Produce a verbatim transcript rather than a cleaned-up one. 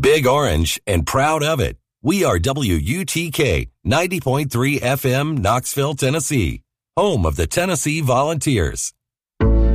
Big Orange and proud of it. We are W U T K ninety point three F M, Knoxville, Tennessee, home of the Tennessee Volunteers.